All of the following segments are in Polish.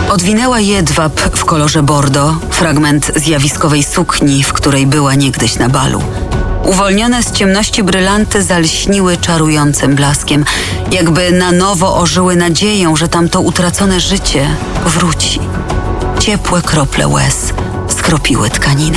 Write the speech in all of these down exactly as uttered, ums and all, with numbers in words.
Odwinęła jedwab w kolorze bordo, fragment zjawiskowej sukni, w której była niegdyś na balu. Uwolnione z ciemności brylanty zalśniły czarującym blaskiem, jakby na nowo ożyły nadzieją, że tamto utracone życie wróci. Ciepłe krople łez skropiły tkaninę.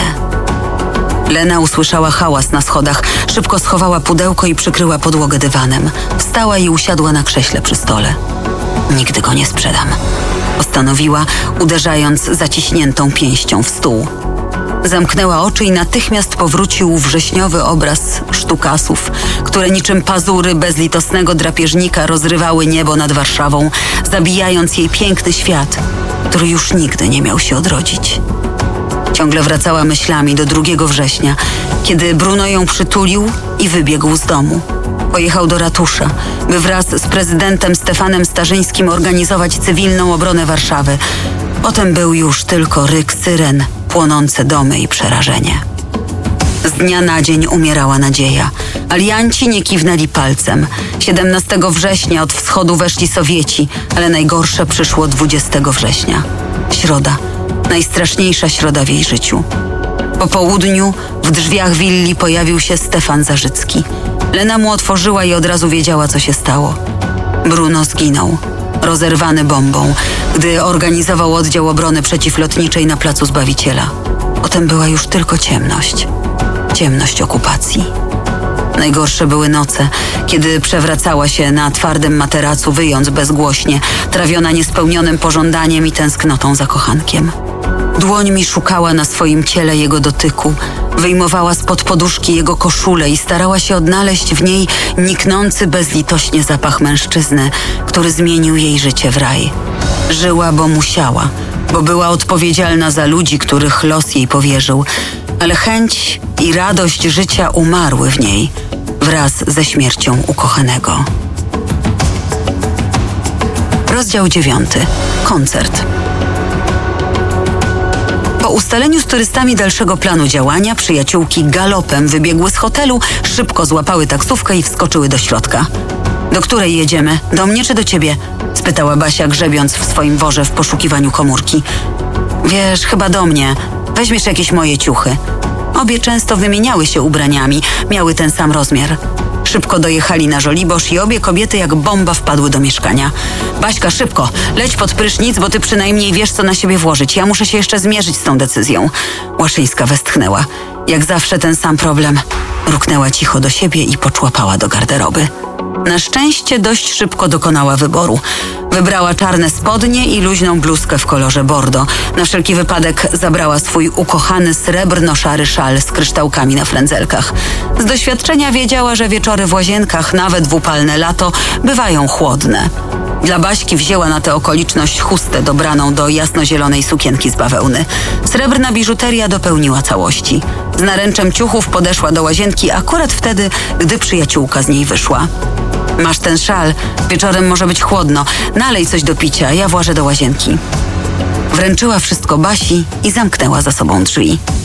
Lena usłyszała hałas na schodach, szybko schowała pudełko i przykryła podłogę dywanem. Wstała i usiadła na krześle przy stole. Nigdy go nie sprzedam, postanowiła, uderzając zaciśniętą pięścią w stół. Zamknęła oczy i natychmiast powrócił wrześniowy obraz sztukasów, które niczym pazury bezlitosnego drapieżnika rozrywały niebo nad Warszawą, zabijając jej piękny świat, który już nigdy nie miał się odrodzić. Ciągle wracała myślami do drugiego września, kiedy Bruno ją przytulił i wybiegł z domu. Pojechał do ratusza, by wraz z prezydentem Stefanem Starzyńskim organizować cywilną obronę Warszawy. Potem był już tylko ryk syren, płonące domy i przerażenie. Z dnia na dzień umierała nadzieja. Alianci nie kiwnęli palcem. siedemnastego września od wschodu weszli Sowieci, ale najgorsze przyszło dwudziestego września. Środa. Najstraszniejsza środa w jej życiu. Po południu w drzwiach willi pojawił się Stefan Zarzycki. Lena mu otworzyła i od razu wiedziała, co się stało. Bruno zginął, rozerwany bombą, gdy organizował oddział obrony przeciwlotniczej na Placu Zbawiciela. Potem była już tylko ciemność. Ciemność okupacji. Najgorsze były noce, kiedy przewracała się na twardym materacu, wyjąc bezgłośnie, trawiona niespełnionym pożądaniem i tęsknotą za kochankiem. Dłoń mi szukała na swoim ciele jego dotyku, wyjmowała spod poduszki jego koszulę i starała się odnaleźć w niej niknący bezlitośnie zapach mężczyzny, który zmienił jej życie w raj. Żyła, bo musiała, bo była odpowiedzialna za ludzi, których los jej powierzył, ale chęć i radość życia umarły w niej wraz ze śmiercią ukochanego. Rozdział dziewiąty. Koncert. Po ustaleniu z turystami dalszego planu działania, przyjaciółki galopem wybiegły z hotelu, szybko złapały taksówkę i wskoczyły do środka. Do której jedziemy? Do mnie czy do ciebie? Spytała Basia, grzebiąc w swoim worze w poszukiwaniu komórki. Wiesz, chyba do mnie. Weźmiesz jakieś moje ciuchy. Obie często wymieniały się ubraniami, miały ten sam rozmiar. Szybko dojechali na Żoliborz i obie kobiety jak bomba wpadły do mieszkania. Baśka, szybko, leć pod prysznic, bo ty przynajmniej wiesz, co na siebie włożyć. Ja muszę się jeszcze zmierzyć z tą decyzją. Łaszyńska westchnęła. Jak zawsze ten sam problem. Mruknęła cicho do siebie i poczłapała do garderoby. Na szczęście dość szybko dokonała wyboru. Wybrała czarne spodnie i luźną bluzkę w kolorze bordo. Na wszelki wypadek zabrała swój ukochany srebrno-szary szal z kryształkami na frędzelkach. Z doświadczenia wiedziała, że wieczory w łazienkach, nawet w upalne lato, bywają chłodne. Dla Baśki wzięła na tę okoliczność chustę dobraną do jasnozielonej sukienki z bawełny. Srebrna biżuteria dopełniła całości. Z naręczem ciuchów podeszła do łazienki akurat wtedy, gdy przyjaciółka z niej wyszła. Masz ten szal, wieczorem może być chłodno. Nalej coś do picia, ja włażę do łazienki. Wręczyła wszystko Basi i zamknęła za sobą drzwi.